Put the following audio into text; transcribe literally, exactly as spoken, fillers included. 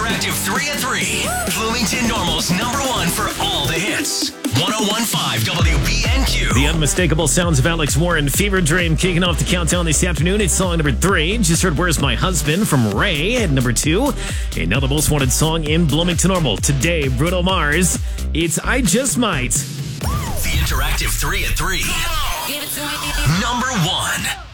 Interactive three at three. Bloomington Normal's number one for all the hits. one oh one point five W B N Q. The unmistakable sounds of Alex Warren, Fever Dream, kicking off the countdown this afternoon. It's song number three. Just heard Where's My Husband from Ray at number two. And now the most wanted song in Bloomington Normal. Today, Bruno Mars. It's I Just Might. The Interactive three at three. Number one.